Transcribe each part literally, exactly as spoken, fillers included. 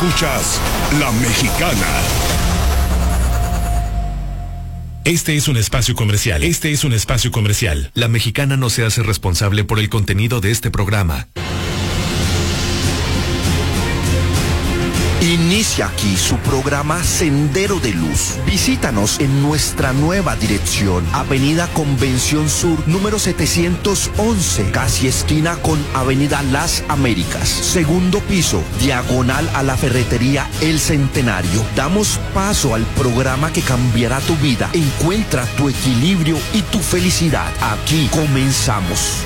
Escuchas La Mexicana. Este es un espacio comercial. Este es un espacio comercial. La Mexicana no se hace responsable por el contenido de este programa. Inicia aquí su programa Sendero de Luz. Visítanos en nuestra nueva dirección, Avenida Convención Sur, número setecientos once, casi esquina con Avenida Las Américas. Segundo piso, diagonal a la ferretería El Centenario. Damos paso al programa que cambiará tu vida. Encuentra tu equilibrio y tu felicidad. Aquí comenzamos.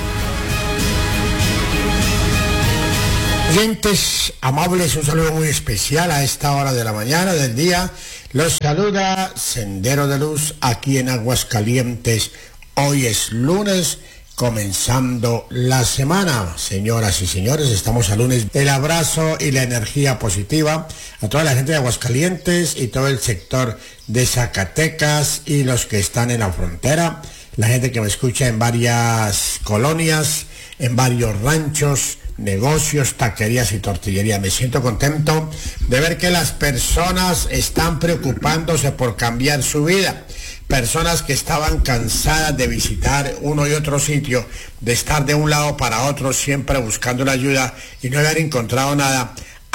Oyentes amables, un saludo muy especial a esta hora de la mañana del día. Los saluda Sendero de Luz aquí en Aguascalientes. Hoy es lunes, comenzando la semana. Señoras y señores, estamos a lunes. El abrazo y la energía positiva a toda la gente de Aguascalientes y todo el sector de Zacatecas y los que están en la frontera. La gente que me escucha en varias colonias, en varios ranchos, negocios, taquerías y tortillerías. Me siento contento de ver que las personas están preocupándose por cambiar su vida. Personas que estaban cansadas de visitar uno y otro sitio, de estar de un lado para otro siempre buscando la ayuda y no haber encontrado nada.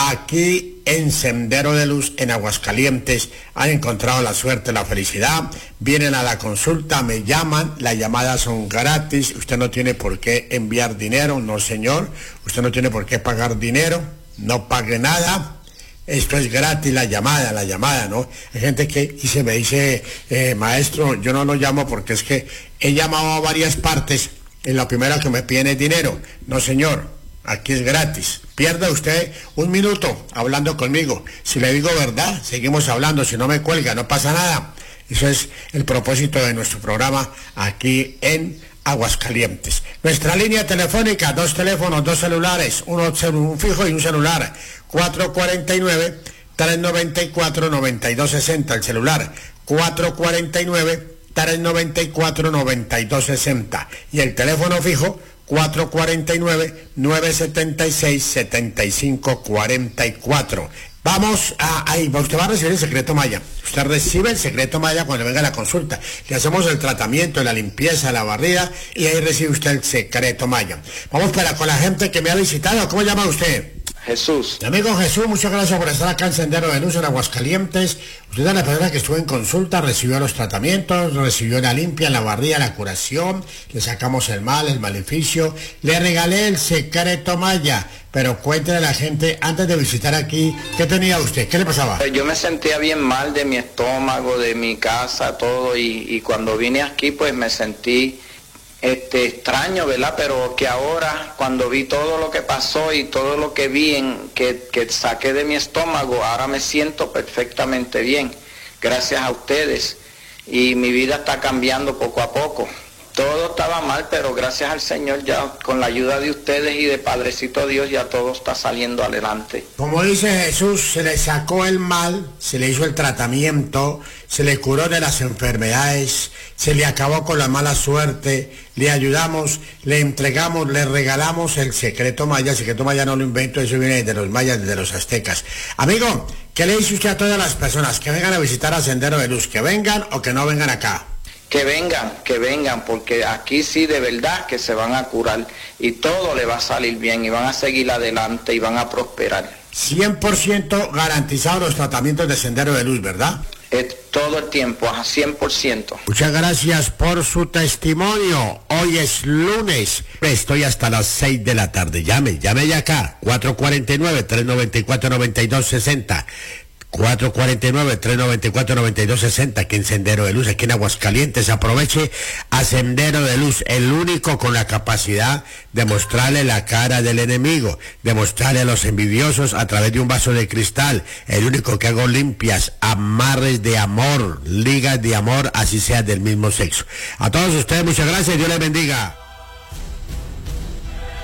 Aquí en Sendero de Luz, en Aguascalientes, han encontrado la suerte, la felicidad, vienen a la consulta, me llaman, las llamadas son gratis, usted no tiene por qué enviar dinero, no señor, usted no tiene por qué pagar dinero, no pague nada, esto es gratis, la llamada, la llamada, ¿no? Hay gente que y se me dice, eh, maestro, yo no lo llamo porque es que he llamado a varias partes, en la primera que me piden es dinero, no señor. Aquí es gratis. Pierda usted un minuto hablando conmigo. Si le digo verdad, seguimos hablando. Si no me cuelga, no pasa nada. Eso es el propósito de nuestro programa aquí en Aguascalientes. Nuestra línea telefónica, dos teléfonos, dos celulares, uno un fijo y un celular. cuatro cuatro nueve, tres nueve cuatro, nueve dos seis cero. El celular cuatro cuatro nueve, tres nueve cuatro, nueve dos seis cero. Y el teléfono fijo cuatro cuatro nueve, nueve siete seis, siete cinco cuatro cuatro. Vamos a, ahí, usted va a recibir el secreto Maya. Usted recibe el secreto Maya cuando venga a la consulta. Le hacemos el tratamiento, la limpieza, la barrida y ahí recibe usted el secreto Maya. Vamos para con la gente que me ha visitado. ¿Cómo llama usted? Jesús. Mi amigo Jesús, muchas gracias por estar acá en Sendero de Luz en Aguascalientes. Usted es la persona que estuvo en consulta, recibió los tratamientos, recibió la limpia, la barrida, la curación, le sacamos el mal, el maleficio, le regalé el secreto Maya. Pero cuéntele a la gente, antes de visitar aquí, ¿qué tenía usted? ¿Qué le pasaba? Yo me sentía bien mal de mi estómago, de mi casa, todo, y, y cuando vine aquí, pues me sentí este extraño, ¿verdad? Pero que ahora, cuando vi todo lo que pasó y todo lo que vi, en, que, que saqué de mi estómago, ahora me siento perfectamente bien, gracias a ustedes, y mi vida está cambiando poco a poco. Todo estaba mal, pero gracias al Señor, ya con la ayuda de ustedes y de Padrecito Dios, ya todo está saliendo adelante. Como dice Jesús, se le sacó el mal, se le hizo el tratamiento, se le curó de las enfermedades, se le acabó con la mala suerte, le ayudamos, le entregamos, le regalamos el secreto Maya. El secreto Maya no lo invento, eso viene de los mayas, de los aztecas. Amigo, ¿qué le dice usted a todas las personas que vengan a visitar a Sendero de Luz? ¿Que vengan o que no vengan acá? Que vengan, que vengan, porque aquí sí de verdad que se van a curar y todo le va a salir bien y van a seguir adelante y van a prosperar. cien por ciento garantizados los tratamientos de Sendero de Luz, ¿verdad? Es todo el tiempo, a cien por ciento. Muchas gracias por su testimonio. Hoy es lunes. Estoy hasta las seis de la tarde. Llame, llame ya acá. cuatro cuatro nueve, tres nueve cuatro, nueve dos seis cero. cuatro cuatro nueve, tres nueve cuatro, nueve dos seis cero, aquí en Sendero de Luz, aquí en Aguascalientes. Aproveche a Sendero de Luz, el único con la capacidad de mostrarle la cara del enemigo, de mostrarle a los envidiosos a través de un vaso de cristal, el único que hago limpias, amarres de amor, ligas de amor, así sea del mismo sexo. A todos ustedes, muchas gracias, Dios les bendiga.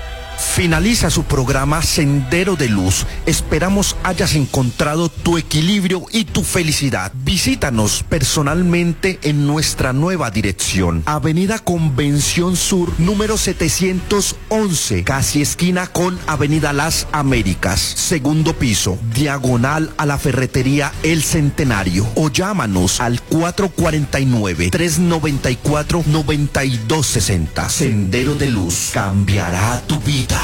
Finaliza su programa Sendero de Luz. Esperamos hayas encontrado tu equilibrio y tu felicidad. Visítanos personalmente en nuestra nueva dirección. Avenida Convención Sur, número setecientos once, casi esquina con Avenida Las Américas. Segundo piso, diagonal a la ferretería El Centenario. O llámanos al cuatro cuatro nueve, tres nueve cuatro, nueve dos seis cero. Sendero de Luz cambiará tu vida.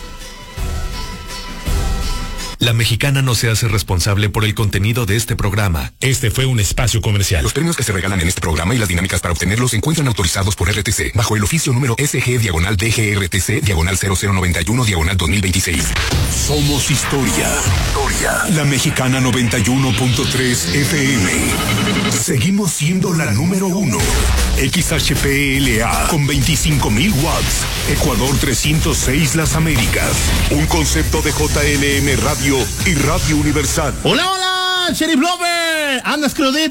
La Mexicana no se hace responsable por el contenido de este programa. Este fue un espacio comercial. Los premios que se regalan en este programa y las dinámicas para obtenerlos se encuentran autorizados por R T C bajo el oficio número S G diagonal D G R T C diagonal cero cero noventa y uno diagonal dos mil veintiséis. Somos historia. Historia. La Mexicana noventa y uno punto tres F M. Seguimos siendo la número uno. X H P L A con veinticinco mil watts. Ecuador trescientos seis Las Américas. Un concepto de J L M Radio y Radio Universal. Hola, hola, Sheriff Lover. Andas crudito.